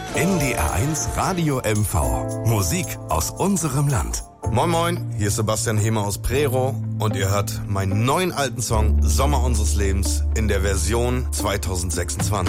NDR1 Radio MV. Musik aus unserem Land. Moin Moin, hier ist Sebastian Hehmer aus Prero und ihr hört meinen neuen alten Song Sommer unseres Lebens in der Version 2026.